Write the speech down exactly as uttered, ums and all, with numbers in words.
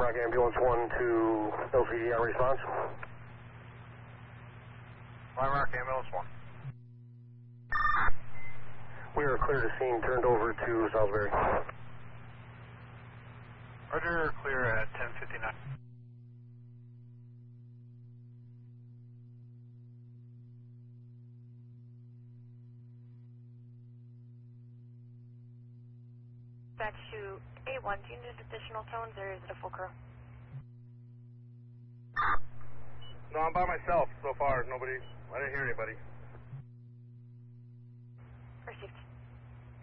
Rock Ambulance one to L C D on response. Lime Rock Ambulance one. We are clear to scene, turned over to Salisbury. Roger, clear at ten fifty-nine. Back to A one, do you need additional tones or is it a full crew? No, I'm by myself so far. Nobody, I didn't hear anybody. Received.